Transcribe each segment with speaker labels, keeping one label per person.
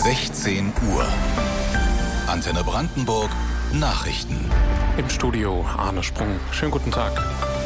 Speaker 1: 16 Uhr. Antenne Brandenburg Nachrichten.
Speaker 2: Im Studio Arne Sprung. Schönen guten Tag.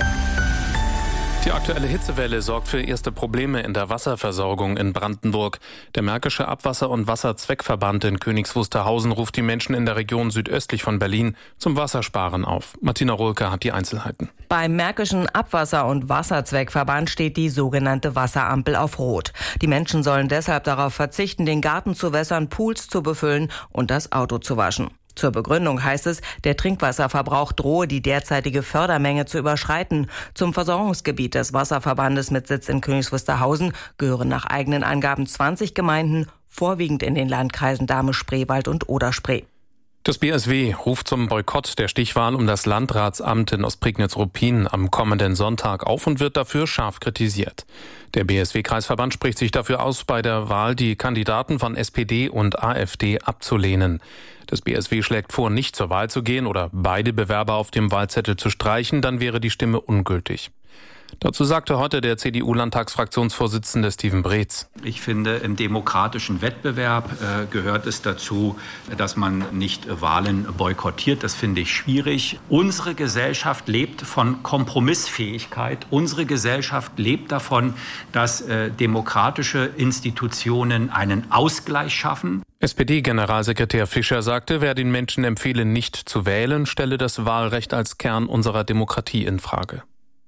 Speaker 2: Die aktuelle Hitzewelle sorgt für erste Probleme in der Wasserversorgung in Brandenburg. Der Märkische Abwasser- und Wasserzweckverband in Königs Wusterhausen ruft die Menschen in der Region südöstlich von Berlin zum Wassersparen auf. Martina Rohlke hat die Einzelheiten.
Speaker 3: Beim Märkischen Abwasser- und Wasserzweckverband steht die sogenannte Wasserampel auf Rot. Die Menschen sollen deshalb darauf verzichten, den Garten zu wässern, Pools zu befüllen und das Auto zu waschen. Zur Begründung heißt es, der Trinkwasserverbrauch drohe die derzeitige Fördermenge zu überschreiten. Zum Versorgungsgebiet des Wasserverbandes mit Sitz in Königs Wusterhausen gehören nach eigenen Angaben 20 Gemeinden, vorwiegend in den Landkreisen Dahme-Spreewald und Oder-Spree.
Speaker 2: Das BSW ruft zum Boykott der Stichwahl um das Landratsamt in Ostprignitz-Ruppin am kommenden Sonntag auf und wird dafür scharf kritisiert. Der BSW-Kreisverband spricht sich dafür aus, bei der Wahl die Kandidaten von SPD und AfD abzulehnen. Das BSW schlägt vor, nicht zur Wahl zu gehen oder beide Bewerber auf dem Wahlzettel zu streichen, dann wäre die Stimme ungültig. Dazu sagte heute der CDU-Landtagsfraktionsvorsitzende Steven Breetz.
Speaker 4: Ich finde, im demokratischen Wettbewerb gehört es dazu, dass man nicht Wahlen boykottiert. Das finde ich schwierig. Unsere Gesellschaft lebt von Kompromissfähigkeit. Unsere Gesellschaft lebt davon, dass demokratische Institutionen einen Ausgleich schaffen.
Speaker 2: SPD-Generalsekretär Fischer sagte, wer den Menschen empfehle, nicht zu wählen, stelle das Wahlrecht als Kern unserer Demokratie in Frage.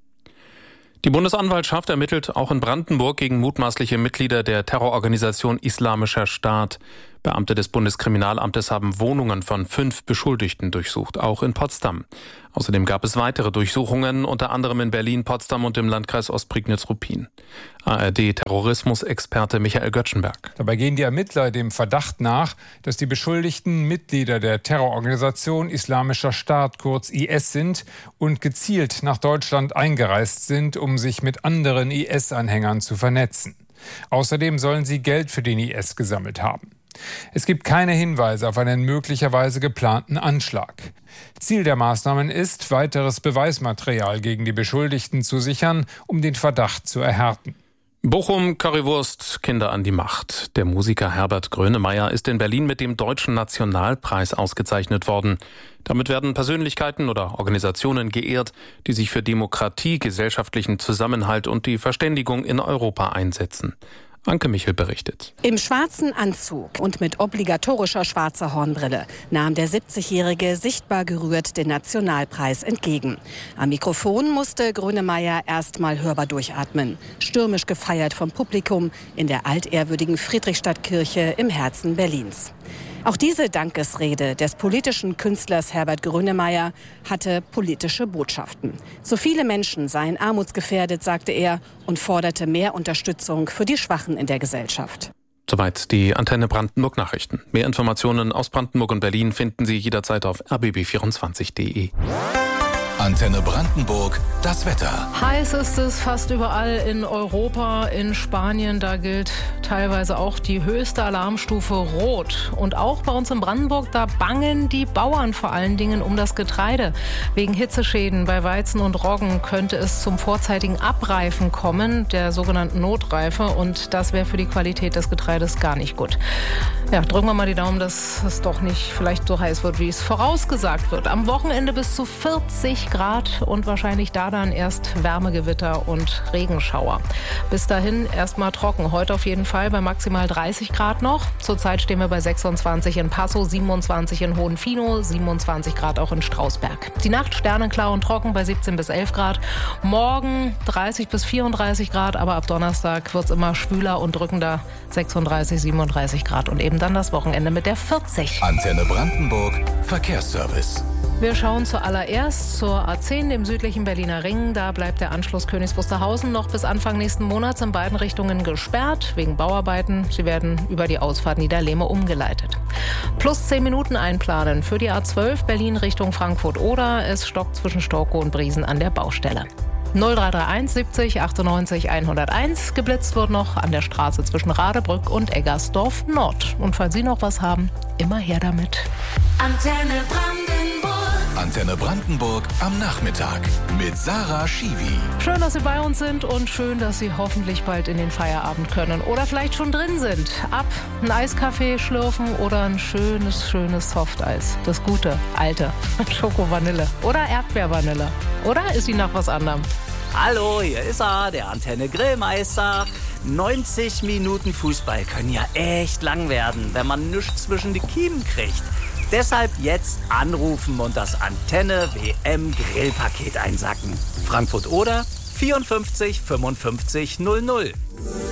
Speaker 2: Die Bundesanwaltschaft ermittelt auch in Brandenburg gegen mutmaßliche Mitglieder der Terrororganisation Islamischer Staat. Beamte des Bundeskriminalamtes haben Wohnungen von 5 Beschuldigten durchsucht, auch in Potsdam. Außerdem gab es weitere Durchsuchungen, unter anderem in Berlin, Potsdam und im Landkreis Ostprignitz-Ruppin. ARD-Terrorismusexperte Michael Göttschenberg.
Speaker 5: Dabei gehen die Ermittler dem Verdacht nach, dass die Beschuldigten Mitglieder der Terrororganisation Islamischer Staat, kurz IS, sind und gezielt nach Deutschland eingereist sind, um sich mit anderen IS-Anhängern zu vernetzen. Außerdem sollen sie Geld für den IS gesammelt haben. Es gibt keine Hinweise auf einen möglicherweise geplanten Anschlag. Ziel der Maßnahmen ist, weiteres Beweismaterial gegen die Beschuldigten zu sichern, um den Verdacht zu erhärten.
Speaker 2: Bochum, Currywurst, Kinder an die Macht. Der Musiker Herbert Grönemeyer ist in Berlin mit dem Deutschen Nationalpreis ausgezeichnet worden. Damit werden Persönlichkeiten oder Organisationen geehrt, die sich für Demokratie, gesellschaftlichen Zusammenhalt und die Verständigung in Europa einsetzen. Anke Michel berichtet.
Speaker 6: Im schwarzen Anzug und mit obligatorischer schwarzer Hornbrille nahm der 70-Jährige sichtbar gerührt den Nationalpreis entgegen. Am Mikrofon musste Grönemeyer erst mal hörbar durchatmen. Stürmisch gefeiert vom Publikum in der altehrwürdigen Friedrichstadtkirche im Herzen Berlins. Auch diese Dankesrede des politischen Künstlers Herbert Grönemeyer hatte politische Botschaften. So viele Menschen seien armutsgefährdet, sagte er, und forderte mehr Unterstützung für die Schwachen in der Gesellschaft.
Speaker 2: Soweit die Antenne Brandenburg Nachrichten. Mehr Informationen aus Brandenburg und Berlin finden Sie jederzeit auf rbb24.de.
Speaker 1: Antenne Brandenburg, das Wetter.
Speaker 7: Heiß ist es fast überall in Europa, in Spanien. Da gilt teilweise auch die höchste Alarmstufe Rot. Und auch bei uns in Brandenburg, da bangen die Bauern vor allen Dingen um das Getreide. Wegen Hitzeschäden bei Weizen und Roggen könnte es zum vorzeitigen Abreifen kommen, der sogenannten Notreife. Und das wäre für die Qualität des Getreides gar nicht gut. Ja, drücken wir mal die Daumen, dass es doch nicht vielleicht so heiß wird, wie es vorausgesagt wird. Am Wochenende bis zu 40 Grad und wahrscheinlich da dann erst Wärmegewitter und Regenschauer. Bis dahin erstmal trocken. Heute auf jeden Fall bei maximal 30 Grad noch. Zurzeit stehen wir bei 26 in Passau, 27 in Hohenfinoh, 27 Grad auch in Strausberg. Die Nacht sternenklar und trocken bei 17 bis 11 Grad. Morgen 30 bis 34 Grad, aber ab Donnerstag wird es immer schwüler und drückender. 36, 37 Grad und eben dann das Wochenende mit der 40.
Speaker 1: Antenne Brandenburg, Verkehrsservice.
Speaker 7: Wir schauen zuallererst zur A10, dem südlichen Berliner Ring. Da bleibt der Anschluss Königs Wusterhausen noch bis Anfang nächsten Monats in beiden Richtungen gesperrt, wegen Bauarbeiten. Sie werden über die Ausfahrt Niederlehme umgeleitet. Plus 10 Minuten einplanen für die A12 Berlin Richtung Frankfurt-Oder. Es stockt zwischen Storkow und Briesen an der Baustelle. 0331 70 98 101. Geblitzt wird noch an der Straße zwischen Radebrück und Eggersdorf Nord. Und falls Sie noch was haben, immer her damit.
Speaker 8: Antenne Brandenburg.
Speaker 1: Antenne Brandenburg am Nachmittag mit Sarah Schiwi.
Speaker 7: Schön, dass Sie bei uns sind und schön, dass Sie hoffentlich bald in den Feierabend können oder vielleicht schon drin sind. Ab, ein Eiskaffee schlürfen oder ein schönes Softeis. Das gute, alte, Schoko-Vanille oder Erdbeer-Vanille. Oder ist sie nach was anderem?
Speaker 8: Hallo, hier ist er, der Antenne Grillmeister. 90 Minuten Fußball können ja echt lang werden, wenn man nichts zwischen die Kiemen kriegt. Deshalb jetzt anrufen und das Antenne WM Grillpaket einsacken. Frankfurt oder 54 55 00.